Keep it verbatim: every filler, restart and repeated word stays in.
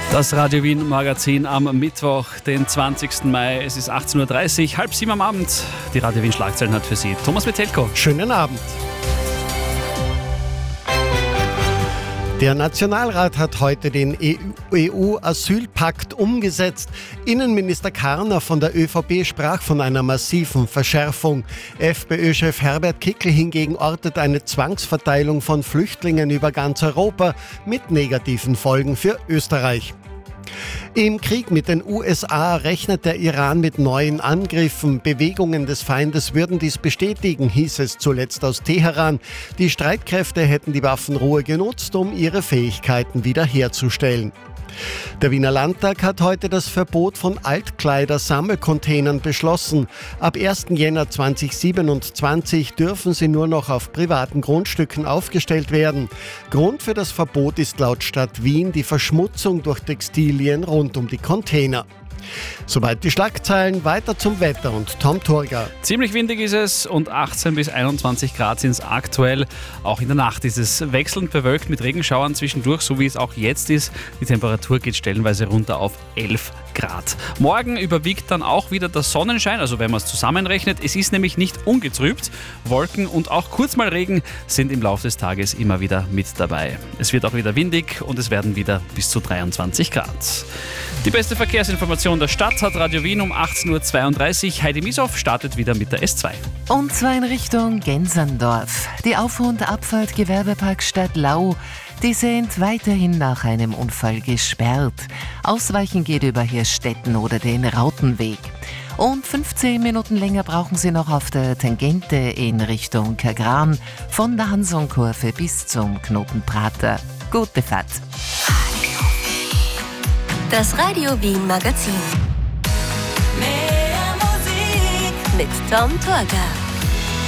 Das Radio Wien Magazin am Mittwoch, den zwanzigsten Mai. Es ist achtzehn Uhr dreißig, halb sieben am Abend. Die Radio Wien Schlagzeilen hat für Sie Thomas Metelko. Schönen Abend. Der Nationalrat hat heute den E U-Asylpakt umgesetzt. Innenminister Karner von der ÖVP sprach von einer massiven Verschärfung. FPÖ-Chef Herbert Kickl hingegen ortet eine Zwangsverteilung von Flüchtlingen über ganz Europa mit negativen Folgen für Österreich. Im Krieg mit den U S A rechnet der Iran mit neuen Angriffen. Bewegungen des Feindes würden dies bestätigen, hieß es zuletzt aus Teheran. Die Streitkräfte hätten die Waffenruhe genutzt, um ihre Fähigkeiten wiederherzustellen. Der Wiener Landtag hat heute das Verbot von Altkleider-Sammelcontainern beschlossen. Ab ersten Jänner zweitausendsiebenundzwanzig dürfen sie nur noch auf privaten Grundstücken aufgestellt werden. Grund für das Verbot ist laut Stadt Wien die Verschmutzung durch Textilien rund um die Container. Soweit die Schlagzeilen, weiter zum Wetter und Tom Turga. Ziemlich windig ist es und achtzehn bis einundzwanzig Grad sind es aktuell. Auch in der Nacht ist es wechselnd bewölkt mit Regenschauern zwischendurch, so wie es auch jetzt ist. Die Temperatur geht stellenweise runter auf elf Grad. Morgen überwiegt dann auch wieder der Sonnenschein, also wenn man es zusammenrechnet. Es ist nämlich nicht ungetrübt. Wolken und auch kurz mal Regen sind im Laufe des Tages immer wieder mit dabei. Es wird auch wieder windig und es werden wieder bis zu dreiundzwanzig Grad. Die beste Verkehrsinformation der Stadt hat Radio Wien um achtzehn Uhr zweiunddreißig. Heidi Mieshoff startet wieder mit der S zwei. Und zwar in Richtung Genserndorf. Die Auf- und Abfahrt Gewerbepark Stadtlau, die sind weiterhin nach einem Unfall gesperrt. Ausweichen geht über Hirstetten oder den Rautenweg. Und fünfzehn Minuten länger brauchen Sie noch auf der Tangente in Richtung Kagran, von der Hansonkurve bis zum Knoten Prater. Gute Fahrt. Das Radio Wien Magazin. Mehr Musik mit Tom Turga.